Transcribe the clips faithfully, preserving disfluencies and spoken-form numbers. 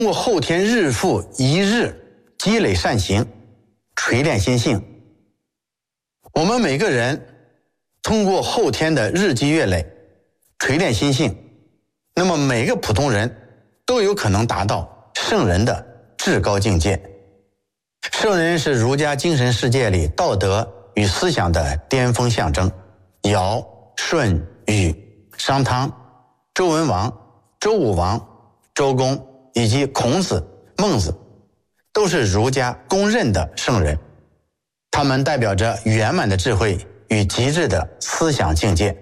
通过后天日复一日积累善行，锤炼心性。我们每个人通过后天的日积月累锤炼心性，那么每个普通人都有可能达到圣人的至高境界。圣人是儒家精神世界里道德与思想的巅峰象征。尧、舜、禹、商汤、周文王、周武王、周公以及孔子、孟子都是儒家公认的圣人，他们代表着圆满的智慧与极致的思想境界。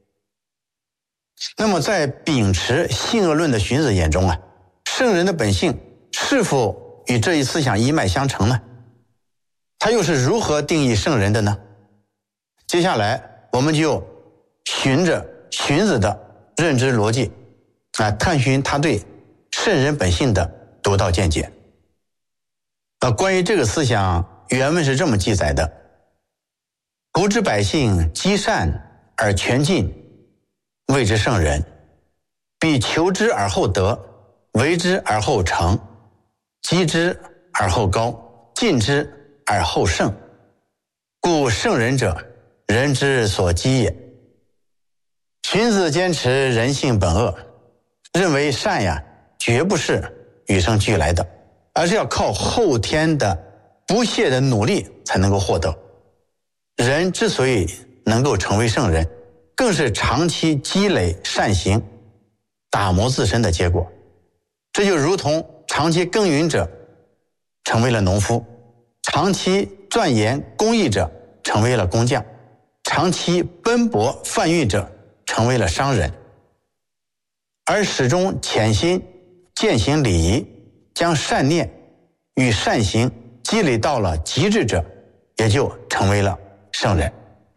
那么在秉持性恶论的荀子眼中啊，圣人的本性是否与这一思想一脉相承呢？他又是如何定义圣人的呢？接下来我们就循着荀子的认知逻辑啊，探寻他对圣人本性的独到见解。呃，关于这个思想，原文是这么记载的：古之百姓积善而全尽，谓之圣人；必求之而后得，为之而后成，积之而后高，尽之而后胜。故圣人者，人之所积也。荀子坚持人性本恶，认为善呀绝不是与生俱来的，而是要靠后天的不懈的努力才能够获得。人之所以能够成为圣人，更是长期积累善行，打磨自身的结果。这就如同长期耕耘者成为了农夫，长期钻研工艺者成为了工匠，长期奔波贩运者成为了商人。而始终潜心践行礼仪，将善念与善行积累到了极致者，也就成为了圣人。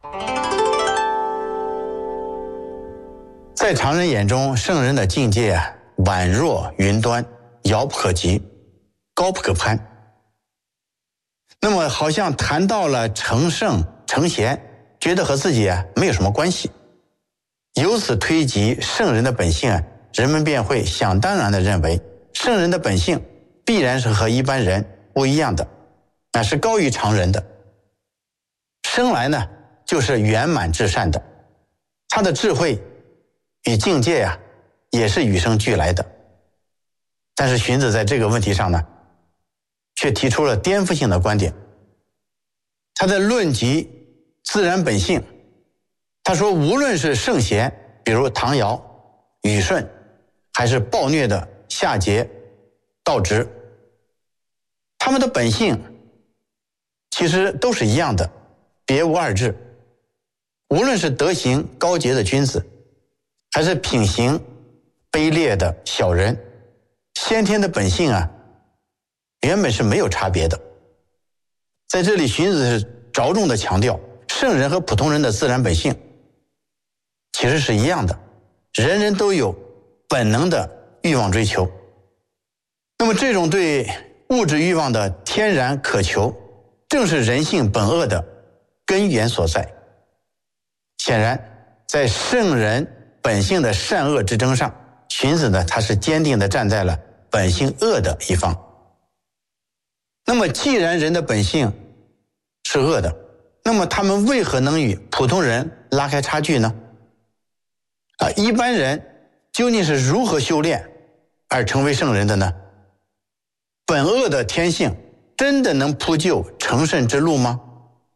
在常人眼中，圣人的境界啊，宛若云端，遥不可及，高不可攀。那么好像谈到了成圣成贤，觉得和自己啊没有什么关系。由此推及圣人的本性啊，人们便会想当然地认为，圣人的本性必然是和一般人不一样的，那是高于常人的。生来呢就是圆满至善的，他的智慧与境界呀、啊，也是与生俱来的。但是荀子在这个问题上呢，却提出了颠覆性的观点。他在论及自然本性，他说无论是圣贤，比如唐尧、虞舜，还是暴虐的夏桀、道直，他们的本性其实都是一样的，别无二致。无论是德行高洁的君子，还是品行卑劣的小人，先天的本性啊，原本是没有差别的。在这里荀子是着重的强调，圣人和普通人的自然本性其实是一样的，人人都有本能的欲望追求。那么这种对物质欲望的天然渴求，正是人性本恶的根源所在。显然在圣人本性的善恶之争上，荀子呢他是坚定地站在了本性恶的一方。那么既然人的本性是恶的，那么他们为何能与普通人拉开差距呢？啊，一般人究竟是如何修炼而成为圣人的呢？本恶的天性真的能铺就成圣之路吗？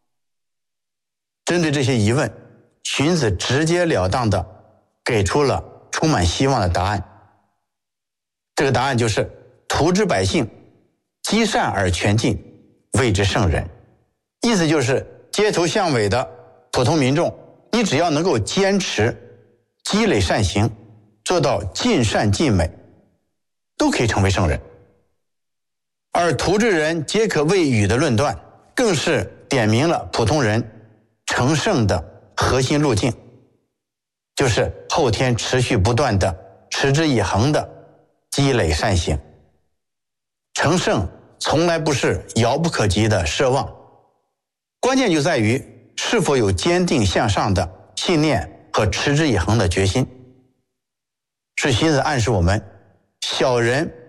针对这些疑问，荀子直截了当地给出了充满希望的答案。这个答案就是图之百姓，积善而全尽，谓之圣人。意思就是街头巷尾的普通民众，你只要能够坚持积累善行，做到尽善尽美，都可以成为圣人。而图之人皆可谓语的论断，更是点明了普通人成圣的核心路径，就是后天持续不断的持之以恒的积累善行。成圣从来不是遥不可及的奢望，关键就在于是否有坚定向上的信念和持之以恒的决心。是荀子暗示我们，小人